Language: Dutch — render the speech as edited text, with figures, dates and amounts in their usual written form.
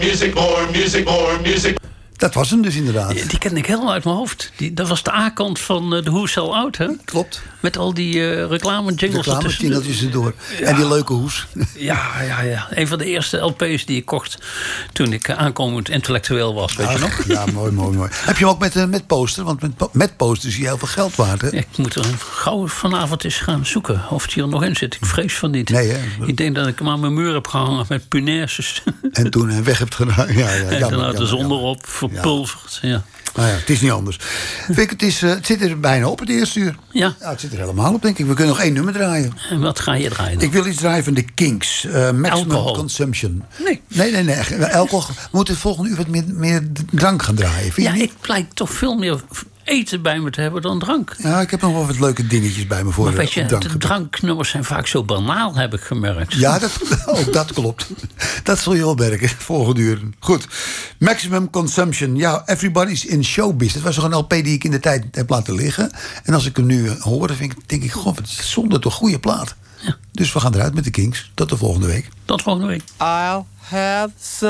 Music, more music, more music. Dat was hem dus inderdaad. Die kende ik helemaal uit mijn hoofd. Dat was de A-kant van de Who Sell Out, hè? Klopt. Met al die reclame-jingles Reclame-jingeltjes erdoor. Ja. En die leuke hoes. Ja. Een van de eerste LP's die ik kocht toen ik aankomend intellectueel was, weet je nog? Ja, mooi. Heb je hem ook met poster? Want met poster is hij heel veel geld waard, hè? Ja, ik moet er gauw vanavond eens gaan zoeken of het hier nog in zit. Ik vrees van niet. Nee, hè? Ik denk dat ik hem aan mijn muur heb gehangen met punaises. En toen weg hebt gedaan. Ja, en dan uit de zon erop, verpulverd. Ja. Nou ja, het is niet anders. Het zit er bijna op, het eerste uur. Ja. Het zit er helemaal op, denk ik. We kunnen nog 1 nummer draaien. En wat ga je draaien dan? Ik wil iets draaien van de Kinks. Maximum Alcohol. Consumption. Nee. Alcohol. We moeten het volgende uur wat meer drank gaan draaien. Vind je niet? Ik pleit toch veel meer eten bij me te hebben dan drank. Ja, ik heb nog wel wat leuke dingetjes bij me voor. Maar weet je, drank. de dranknummers zijn vaak zo banaal, heb ik gemerkt. Ja, dat klopt. Dat zul je wel merken, volgende uur. Goed. Maximum Consumption. Ja, Everybody's in Showbiz. Dat was toch een LP die ik in de tijd heb laten liggen. En als ik hem nu hoor, dan denk ik, goh, het is zonde toch goede plaat. Ja. Dus we gaan eruit met de Kinks. Tot de volgende week. Tot volgende week. I'll have some